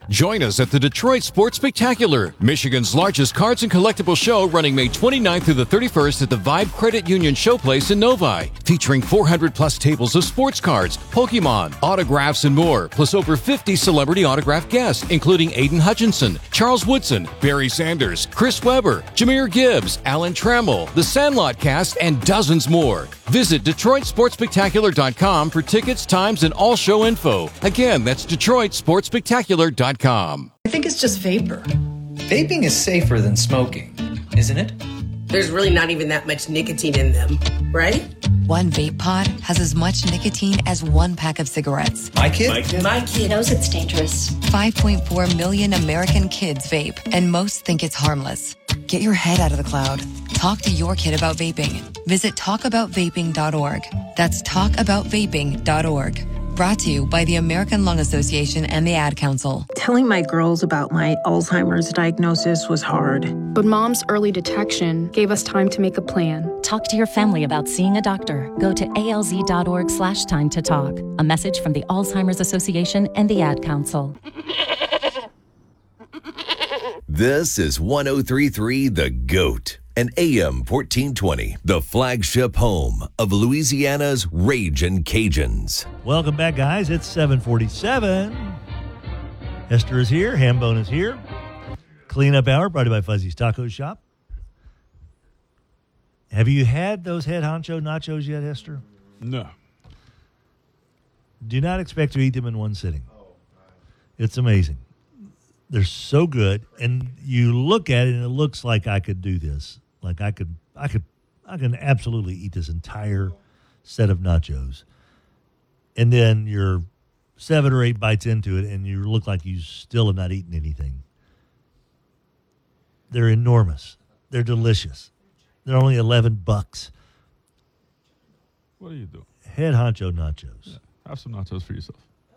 Join us at the Detroit Sports Spectacular, Michigan's largest cards and collectible show, running May 29th through the 31st at the Vibe Credit Union Showplace in Novi, featuring 400-plus tables of sports cards, Pokemon, autographs, and more, plus over 50 celebrity autograph guests, including Aiden Hutchinson, Charles Woodson, Barry Sanders, Chris Webber, Jameer Gibbs, Alan Trammell, The Sandlot Cast, and dozens more. Visit DetroitSportsSpectacular.com for tickets, times, and all show info. Again, that's DetroitSportsSpectacular.com. I think it's just vapor. Vaping is safer than smoking, isn't it? There's really not even that much nicotine in them, right? One vape pod has as much nicotine as one pack of cigarettes. My kid knows it's dangerous. 5.4 million American kids vape, and most think it's harmless. Get your head out of the cloud. Talk to your kid about vaping. Visit talkaboutvaping.org. That's talkaboutvaping.org. Brought to you by the American Lung Association and the Ad Council. Telling my girls about my Alzheimer's diagnosis was hard. But Mom's early detection gave us time to make a plan. Talk to your family about seeing a doctor. Go to alz.org/time to talk. A message from the Alzheimer's Association and the Ad Council. This is 103.3 The GOAT and AM 1420, the flagship home of Louisiana's Ragin' Cajuns. Welcome back, guys. It's 7:47. Hester is here. Hambone is here. Cleanup hour brought to you by Fuzzy's Taco Shop. Have you had those head honcho nachos yet, Hester? No. Do not expect to eat them in one sitting. It's amazing. They're so good, and you look at it, and it looks like I could do this. Like I can absolutely eat this entire set of nachos. And then you're 7 or 8 bites into it, and you look like you still have not eaten anything. They're enormous. They're delicious. They're only $11. What are you doing? Head honcho nachos. Yeah, have some nachos for yourself.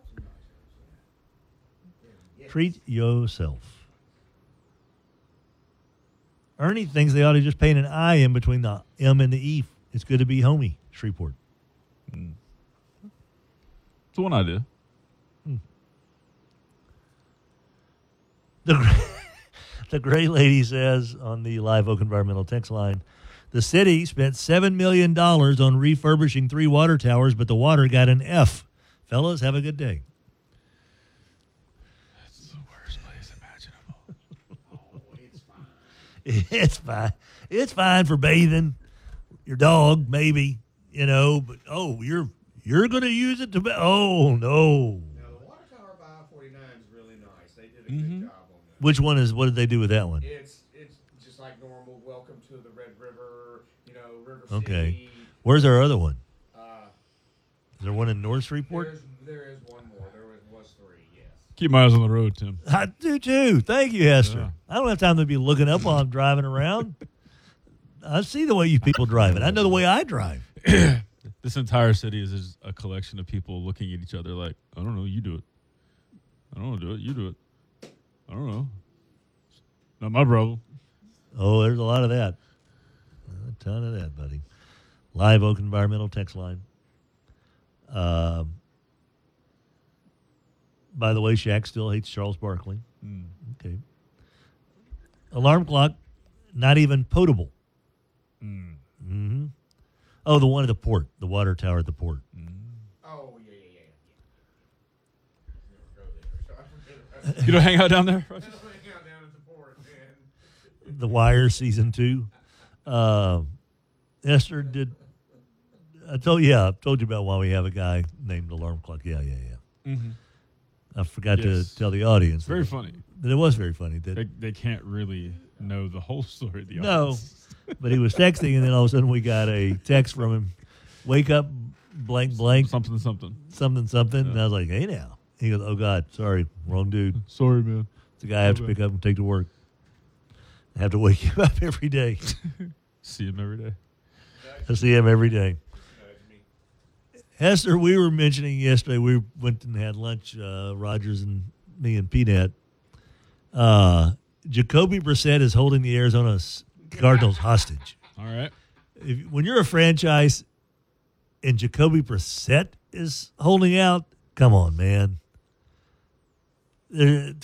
Treat yourself. Ernie thinks they ought to just paint an I in between the M and the E. It's good to be homey, Shreveport. It's one idea. The great lady says on the Live Oak Environmental text line, the city spent $7 million on refurbishing 3 water towers, but the water got an F. Fellas, have a good day. It's fine. It's fine for bathing. Your dog, maybe, but you're going to use it to no. Now, the water tower by I-49 is really nice. They did a good job on that. Which one is, what did they do with that one? It's just like normal. Welcome to the Red River, River City. Okay. Where's our other one? Is there one in North Shreveport? There is one more. There was 3, yes. Keep my eyes on the road, Tim. I do too. Thank you, Hester. Yeah. I don't have time to be looking up while I'm driving around. I see the way you people drive it. I know the way I drive. This entire city is a collection of people looking at each other like, I don't know, you do it. I don't want to do it, you do it. I don't know. Not my problem. Oh, there's a lot of that. A ton of that, buddy. Live Oak Environmental text line. By the way, Shaq still hates Charles Barkley. Okay. Alarm clock, not even potable. Mm-hmm. Oh, the one at the port, the water tower at the port. Oh, yeah. You don't hang out down there? Hang out down at the port, man. The Wire season 2. Esther did. I told you about why we have a guy named Alarm Clock. Yeah. Mm-hmm. I forgot to tell the audience. Very funny. That it was very funny. That they can't really know the whole story of the no, audience. But he was texting, and then all of a sudden we got a text from him. Wake up, blank. Something. Yeah. And I was like, hey now. He goes, oh God, sorry, wrong dude. Sorry, man. It's the guy I have to pick up and take to work. I have to wake him up every day. See him every day. I see him every day. Hester, we were mentioning yesterday, we went and had lunch, Rogers and me and Peanut. Jacoby Brissett is holding the Arizona Cardinals hostage. All right. When you're a franchise and Jacoby Brissett is holding out, come on, man.